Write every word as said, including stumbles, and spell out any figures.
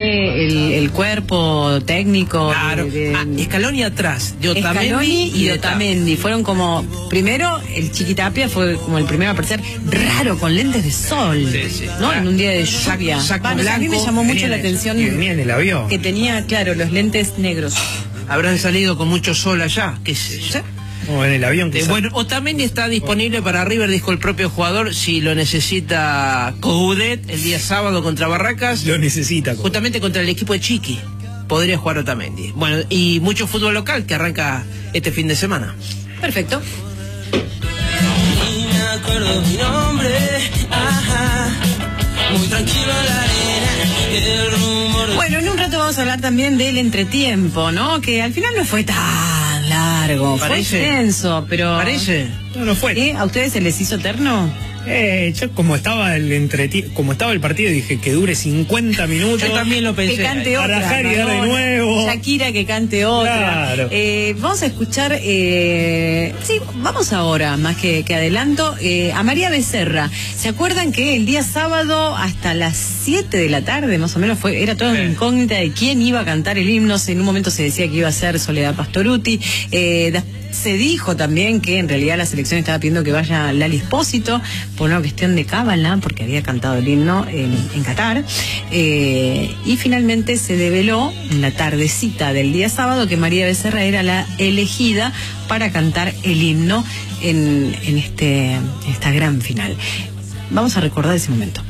fue el, el cuerpo técnico. Claro. De, de, ah, Scaloni atrás, de Otamendi Scaloni y de Otamendi. Fueron como, primero, el Chiquitapia fue como el primero a aparecer raro, con lentes de sol, sí, sí. ¿no? Ah, en un día de lluvia. saco Bueno, blanco, a mí me llamó mucho la atención venía en el avión. que tenía, claro, los lentes negros. Habrán salido con mucho sol allá, qué sé yo. O en el avión. Eh, bueno, Otamendi está disponible para River, dijo el propio jugador, si lo necesita Coudet el día sábado contra Barracas. Lo necesita. Coudet. Justamente contra el equipo de Chiqui. Podría jugar Otamendi. Bueno, y mucho fútbol local que arranca este fin de semana. Perfecto. Me acuerdo mi nombre, ajá, muy tranquilo en la arena, el rumor. Bueno, en un rato vamos a hablar también del entretiempo, ¿no? Que al final no fue tan largo, Parece. fue extenso, pero... ¿Parece? No, no fue. ¿Eh? ¿A ustedes se les hizo eterno? Eh, yo como estaba el entreti como estaba el partido dije que dure cincuenta minutos. Yo también lo pensé. Que cante otra. Barajar y dar de ¿no? nuevo. Shakira que cante otra. Claro. Eh, vamos a escuchar, eh, sí, vamos ahora, más que, que adelanto, eh, a María Becerra. ¿Se acuerdan que el día sábado hasta las siete de la tarde, más o menos, fue era toda una incógnita de quién iba a cantar el himno? En un momento se decía que iba a ser Soledad Pastorutti. Eh, se dijo también que en realidad la selección estaba pidiendo que vaya Lali Espósito por una cuestión de cábala, porque había cantado el himno en, en Qatar. Eh, y finalmente se develó en la tardecita del día sábado que María Becerra era la elegida para cantar el himno en, en este, esta gran final. Vamos a recordar ese momento.